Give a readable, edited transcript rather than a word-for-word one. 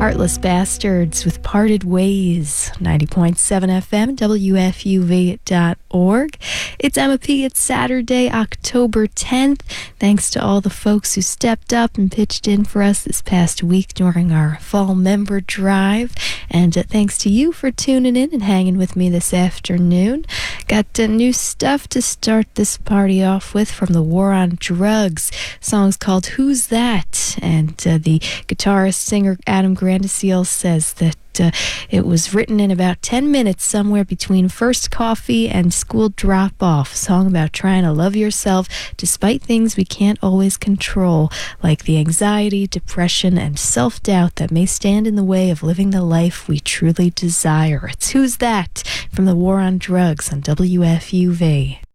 Heartless Bastards with Parted Ways, 90.7 FM, WFUV.org. It's Emma P. It's Saturday, October 10th. Thanks to all the folks who stepped up and pitched in for us this past week during our fall member drive. And thanks to you for tuning in and hanging with me this afternoon. Got new stuff to start this party off with from the War on Drugs. Song's called Who's That? And the guitarist-singer Adam Grandisiel says that it was written in about 10 minutes somewhere between first coffee and school drop-off. Song about trying to love yourself despite things we can't always control, like the anxiety, depression, and self-doubt that may stand in the way of living the life we truly desire. It's Who's That? From the War on Drugs on WFUV.